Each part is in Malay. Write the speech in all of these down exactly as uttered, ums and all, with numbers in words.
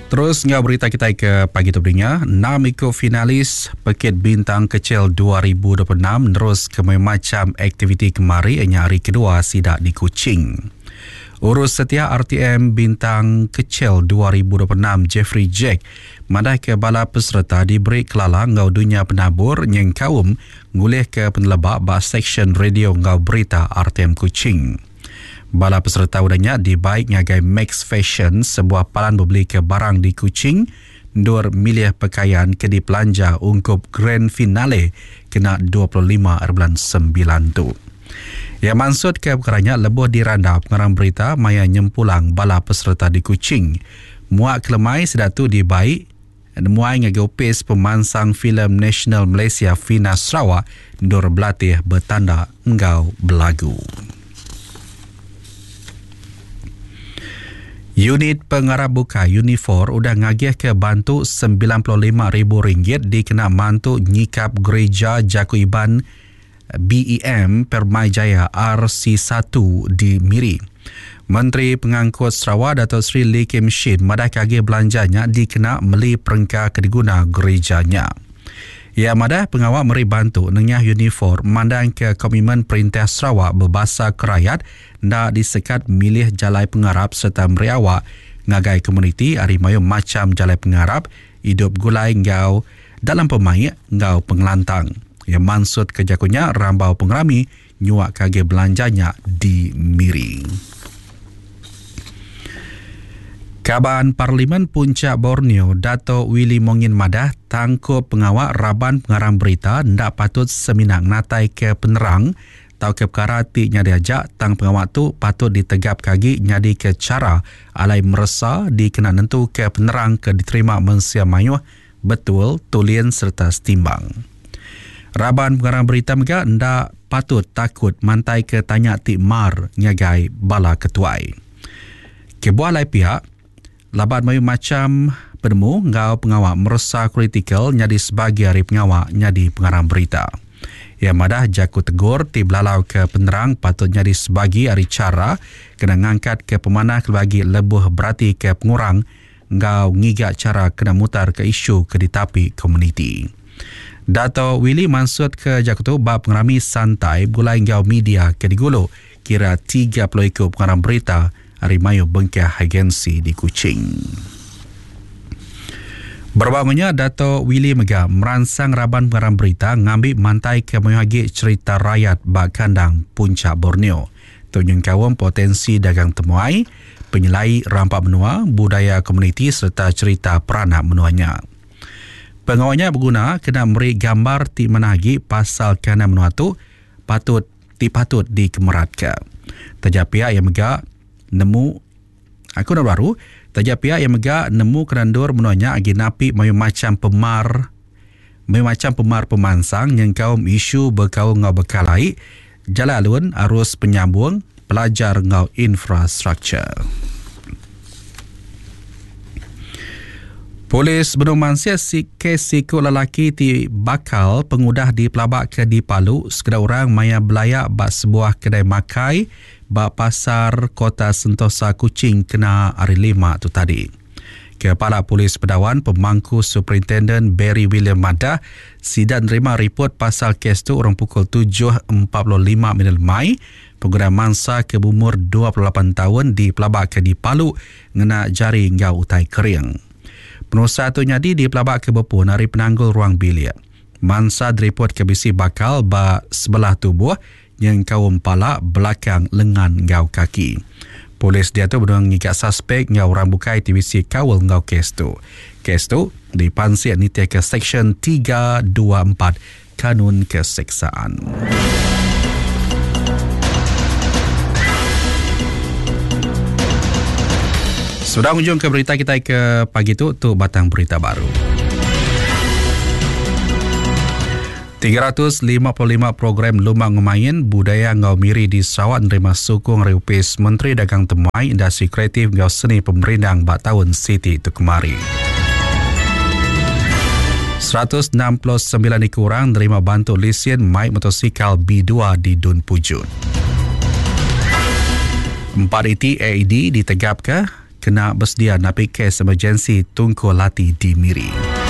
Terus ngau berita kita ke pagi tu berinya, enam ikut finalis Pekit Bintang Kecil dua ribu dua puluh enam terus ke macam aktiviti kemari hanya hari kedua sidak di Kuching. Urus setia R T M Bintang Kecil dua ribu dua puluh enam Jeffrey Jack madai ke bala peserta diberi kelala ngau dunia penabur yang kaum ngulih ke penelebak bak seksyen radio ngau berita R T M Kuching. Bala peserta udahnya dibaik ngagai Max Fashion, sebuah palan berbeli ke barang di Kuching, dur milih pakaian ke di pelanja ungkup grand finale kena dua puluh lima bulan sembilan tu. Yang maksud ke perkaranya lebuh diranda pengarang berita maya nyempulang bala peserta di Kuching. Muak kelemai sedatu dibaik muai ngagai opis pemansang filem Nasional Malaysia Fina Sarawak dur belatih bertanda engau belagu. Unit pengarap buka Unifor udah ngagih ke bantu sembilan puluh lima ribu ringgit dikena mantu nyikap gereja Jakuiban B E M Permajaya R C satu di Miri. Menteri Pengangkut Sarawak Datuk Seri Lee Kim Shin madah kagih belanjanya dikena meli perengka kediguna gerejanya. Ya madah pengawal meri bantu nengah Unifor mandang ke komitmen Perintah Sarawak berbahasa kerayat nak disekat milih jalai pengarap serta meriawak ngagai komuniti Arimayu macam jalai pengarap hidup gulai ngau dalam pemaik ngau pengelantang. Yang maksud kejakunya rambau pengerami nyuak kagih belanjanya di Miri. Kaban Parlimen Puncak Borneo Dato' Willy Mongin Madah tangkup pengawak Raban Pengarang Berita ndak patut seminang natai ke penerang tau ke perkara ti nyadi ajak tang pengawak tu patut ditegap kagi nyadi ke cara alai meresa dikena nentu ke penerang ke diterima mensia mayuh betul tulian serta setimbang. Raban Pengarang Berita mega ndak patut takut mantai ke tanya ti mar nyagai bala ketuai. Kebuah lai pihak labat mayu macam penemu ngau pengawak merasa kritikal nyadi sebagai hari pengawak nyadi pengarang berita. Ia madah jaku tegur ti belalau ke penerang patut nyadi sebagai hari cara kena ngangkat ke pemanah bagi lebuh berarti ke pengurang ngau ngigak cara kena mutar ke isu ke ditapi komuniti. Dato' Willy maksud ke jaku tu bab pengerami santai gulai ngau media ke digulu kira tiga puluh ikut pengarang berita Arimayu Bengkah Agensi di Kuching. Berbangunnya Dato' Willy Mega meransang Raban Pengarang Berita ngambil mantai ke menghagi cerita rakyat bak kandang Puncak Borneo. Tunjung kawam potensi dagang temuai, penyelai rampak menua, budaya komuniti serta cerita peranak menuanya. Pengawalnya berguna kena beri gambar ti menagi pasal kena menua tu patut ti patut dikemeratkan. Tajak pihak yang Mega nemu aku nak baru tajak pihak yang Mega nemu kerandur menuanya agi napi mayu macam pemar mayu macam pemar pemansang yang kaum isu berkau ngau bekalai jalan alun arus penyambung pelajar ngau infrastruktur. Polis Benung Mansia kes siku lelaki ti bakal pengudah di pelabak ke di Palu sekedar orang maya belayak bak sebuah kedai makai bak pasar Kota Sentosa Kuching kena hari lima tu tadi. Kepala Polis Pedawan Pemangku Superintendent Barry William Madah sidak nerima report pasal kes tu orang pukul tujuh empat puluh lima minit Mai pengguna mangsa ke umur dua puluh lapan tahun di pelabak ke di Palu ngena jari ngau utai kering. Penusa tu nyadi di pelabak ke Bepun hari penanggul ruang bilik. Mansa direport ke bisi bakal ba sebelah tubuh yang kaum palak belakang lengan ngau kaki. Polis dia tu berdua ngikat suspek ngau orang bukai T V C kawal ngau kes tu. Kes tu dipansir nitia ke Seksyen tiga dua empat Kanun Keseksaan. Sudah ujung ke berita kita ke pagi tu, tu batang berita baru. tiga ratus lima puluh lima program lumang ngemain budaya ngau Miri di Sarawak nerima sukung reupis Menteri Dagang Temuai Industri Kreatif ngau Seni Pemerindang bak tahun Siti tu kemari. seratus enam puluh sembilan orang nerima bantu lesen maik motosikal B dua di Dun Pujut. empat E T A E D ditegap ke kena bersedia napi kes emergensi Tunku Lati di Miri.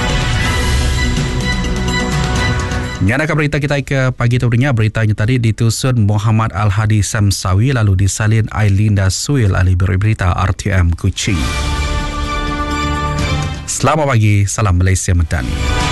Nyanakan berita kita ke pagi tadinya. Beritanya tadi ditusun Muhammad Al-Hadi Samsawi lalu disalin Ailinda Suil ahli berita R T M Kuching. Selamat pagi, salam Malaysia Madani.